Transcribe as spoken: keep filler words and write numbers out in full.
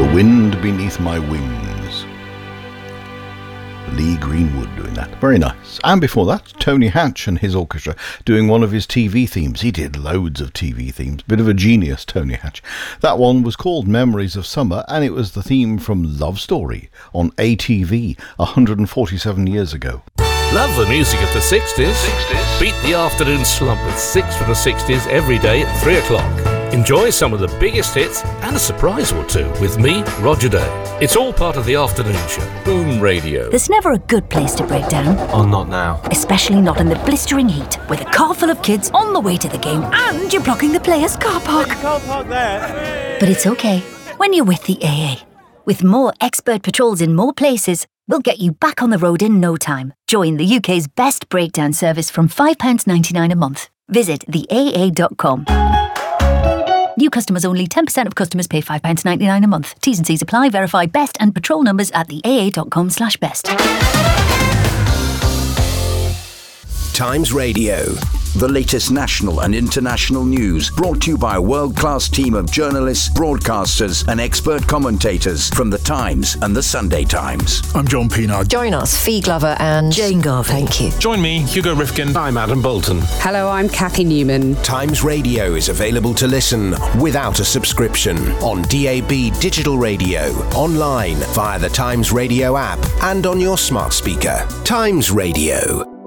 The Wind Beneath My Wings. Lee Greenwood doing that. Very nice. And before that, Tony Hatch and his orchestra doing one of his T V themes. He did loads of T V themes. Bit of a genius, Tony Hatch. That one was called Memories of Summer, and it was the theme from Love Story on A T V one hundred forty-seven years ago. Love the music of the sixties? sixties? Beat the afternoon slump with six for the sixties every day at three o'clock. Enjoy some of the biggest hits and a surprise or two with me, Roger Day. It's all part of the afternoon show. Boom Radio. There's never a good place to break down. Oh, not now. Especially not in the blistering heat, with a car full of kids on the way to the game and you're blocking the players' car park. You can't park there. But it's okay when you're with the A A. With more expert patrols in more places, we'll get you back on the road in no time. Join the U K's best breakdown service from five pounds ninety-nine a month. Visit the A A dot com. New customers only. ten percent of customers pay five pounds ninety-nine a month. T's and C's apply. Verify best and patrol numbers at the A A dot com slash best. Times Radio. The latest national and international news brought to you by a world-class team of journalists, broadcasters and expert commentators from The Times and The Sunday Times. I'm John Pienaar. Join us, Fee Glover and Jane Garvey. Thank you. Join me, Hugo Rifkin. I'm Adam Bolton. Hello, I'm Kathy Newman. Times Radio is available to listen without a subscription on D A B digital radio, online via the Times Radio app and on your smart speaker. Times Radio.